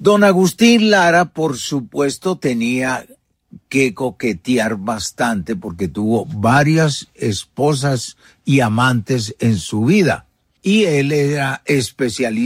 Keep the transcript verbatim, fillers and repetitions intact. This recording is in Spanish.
Don Agustín Lara, por supuesto, tenía que coquetear bastante porque tuvo varias esposas y amantes en su vida. Y él era especialista